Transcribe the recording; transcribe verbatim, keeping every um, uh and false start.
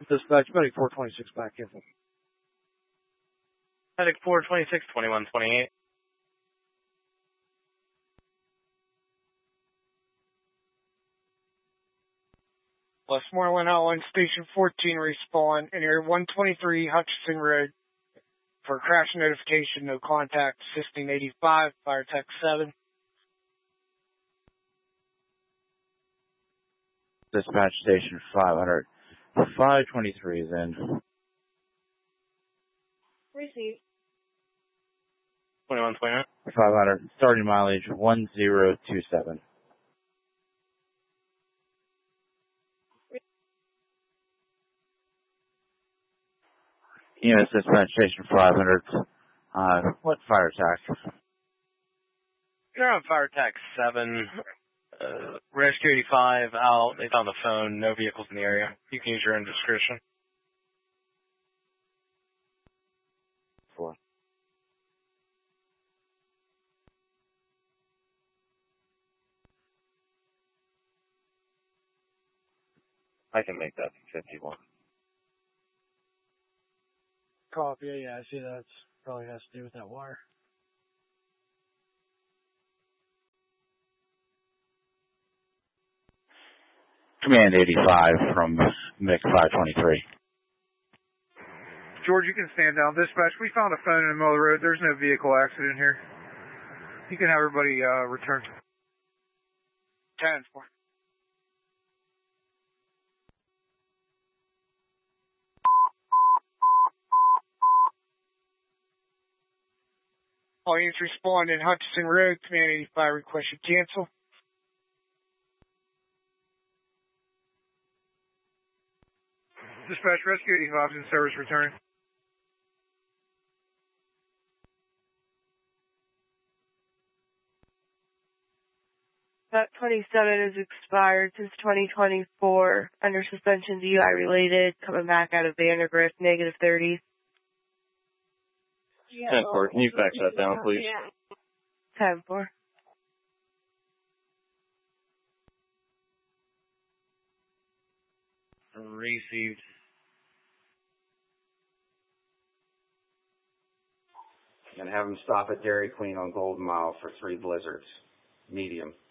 Dispatch, Medic four twenty-six back in. Medic four twenty-six, twenty-one twenty-eight. Westmoreland Outline Station fourteen respawn in area one twenty-three Hutchinson Road for crash notification, no contact, assisting eighty-five, fire tech seven. Dispatch station five hundred, five twenty-three is in. Receive. twenty-one twenty-nine. five hundred, starting mileage one zero two seven. E M S dispatch station five hundred, uh, what fire attack? You're on fire attack seven. Uh, Rescue eighty-five out. They found the phone. No vehicles in the area. You can use your own discretion. Four. I can make that fifty-one. Copy, yeah, yeah, I see that. Probably has to do with that wire. Command eighty-five from Mick five twenty-three. George, you can stand down. Dispatch, we found a phone in the middle of the road. There's no vehicle accident here. You can have everybody uh, return. ten four. All units respond in Hutchinson Road. Command eighty-five request you cancel. Dispatch, rescue eighty-five in service returning. That twenty-seven is expired since twenty twenty-four. Under suspension, D U I related. Coming back out of Vandergrift, negative thirty. ten four, can you fax that down, please? ten four. Received. And have them stop at Dairy Queen on Golden Mile for three blizzards. Medium.